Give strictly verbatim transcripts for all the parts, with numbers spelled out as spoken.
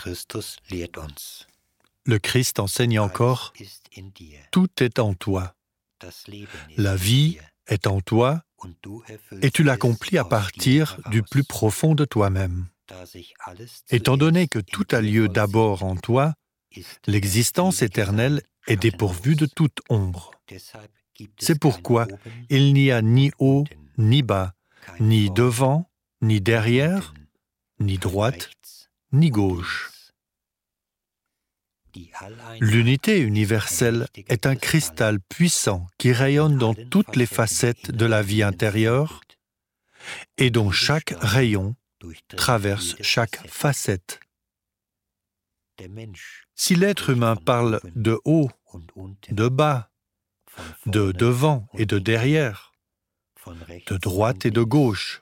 Le Christ enseigne encore, tout est en toi. La vie est en toi et tu l'accomplis à partir du plus profond de toi-même. Étant donné que tout a lieu d'abord en toi, l'existence éternelle est dépourvue de toute ombre. C'est pourquoi il n'y a ni haut, ni bas, ni devant, ni derrière, ni droite, ni gauche. L'unité universelle est un cristal puissant qui rayonne dans toutes les facettes de la vie intérieure et dont chaque rayon traverse chaque facette. Si l'être humain parle de haut, de bas, de devant et de derrière, de droite et de gauche,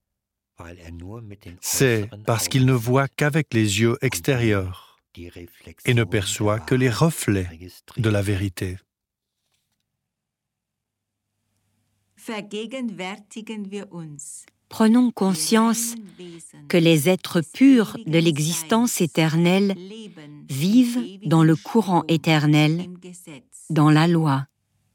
c'est parce qu'il ne voit qu'avec les yeux extérieurs et ne perçoit que les reflets de la vérité. Prenons conscience que les êtres purs de l'existence éternelle vivent dans le courant éternel, dans la loi.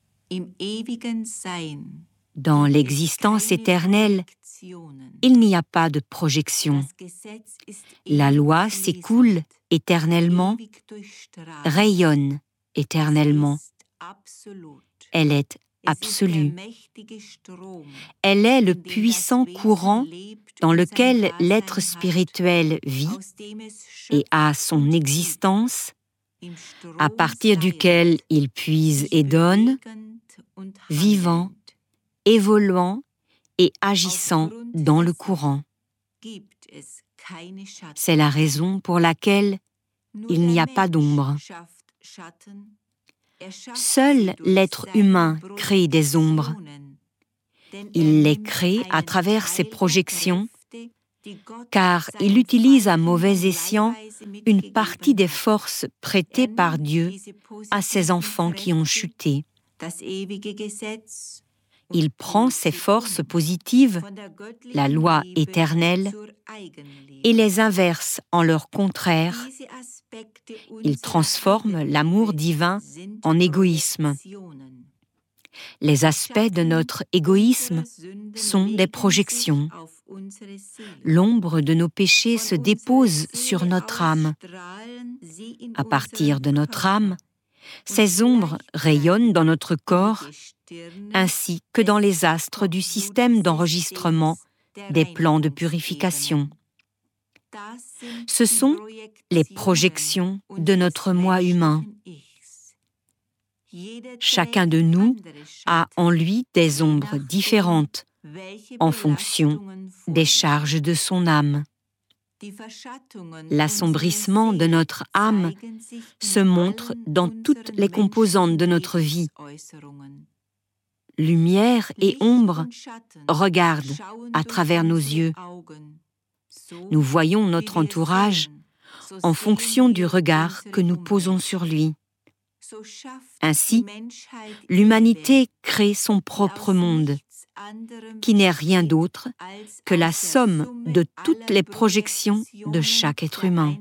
Dans l'existence éternelle, il n'y a pas de projection. La loi s'écoule éternellement, rayonne éternellement. Elle est absolue. Elle est le puissant courant dans lequel l'être spirituel vit et a son existence, à partir duquel il puise et donne, vivant, évoluant et agissant dans le courant. C'est la raison pour laquelle il n'y a pas d'ombre. Seul l'être humain crée des ombres. Il les crée à travers ses projections, car il utilise à mauvais escient une partie des forces prêtées par Dieu à ses enfants qui ont chuté. Il prend ces forces positives, la loi éternelle, et les inverse en leur contraire. Il transforme l'amour divin en égoïsme. Les aspects de notre égoïsme sont des projections. L'ombre de nos péchés se dépose sur notre âme. À partir de notre âme, ces ombres rayonnent dans notre corps, ainsi que dans les astres du système d'enregistrement des plans de purification. Ce sont les projections de notre moi humain. Chacun de nous a en lui des ombres différentes en fonction des charges de son âme. L'assombrissement de notre âme se montre dans toutes les composantes de notre vie. Lumière et ombre regardent à travers nos yeux. Nous voyons notre entourage en fonction du regard que nous posons sur lui. Ainsi, l'humanité crée son propre monde, qui n'est rien d'autre que la somme de toutes les projections de chaque être humain.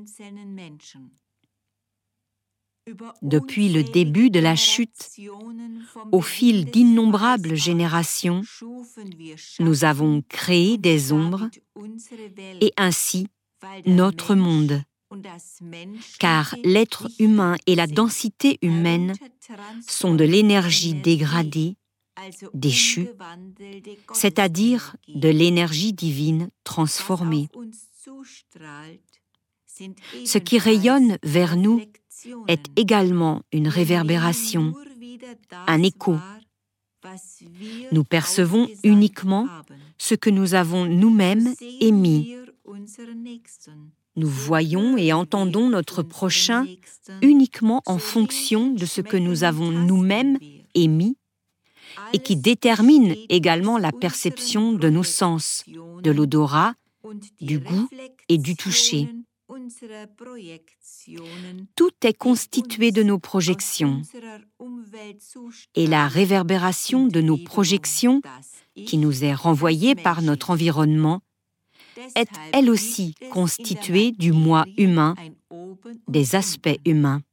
Depuis le début de la chute, au fil d'innombrables générations, nous avons créé des ombres et ainsi notre monde. Car l'être humain et la densité humaine sont de l'énergie dégradée, déchue, c'est-à-dire de l'énergie divine transformée. Ce qui rayonne vers nous est également une réverbération, un écho. Nous percevons uniquement ce que nous avons nous-mêmes émis. Nous voyons et entendons notre prochain uniquement en fonction de ce que nous avons nous-mêmes émis et qui détermine également la perception de nos sens, de l'odorat, du goût et du toucher. Tout est constitué de nos projections et la réverbération de nos projections, qui nous est renvoyée par notre environnement, est elle aussi constituée du moi humain des aspects humains.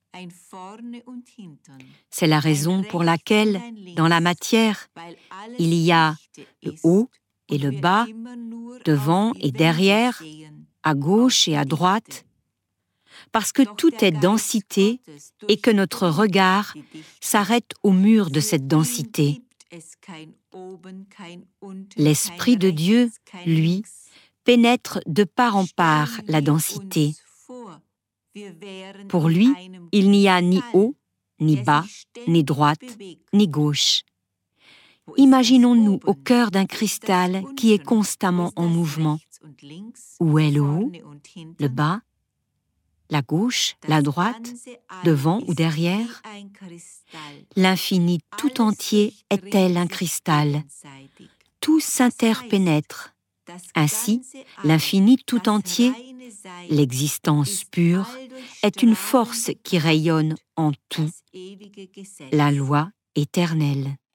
C'est la raison pour laquelle, dans la matière, il y a le haut et le bas, devant et derrière, à gauche et à droite, parce que tout est densité et que notre regard s'arrête au mur de cette densité. L'Esprit de Dieu, lui, pénètre de part en part la densité. Pour lui, il n'y a ni haut, ni bas, ni droite, ni gauche. Imaginons-nous au cœur d'un cristal qui est constamment en mouvement. Où est le haut, le bas, la gauche, la droite, devant ou derrière? L'infini tout entier est tel un cristal. Tout s'interpénètre. Ainsi, l'infini tout entier, l'existence pure, est une force qui rayonne en tout, la loi éternelle.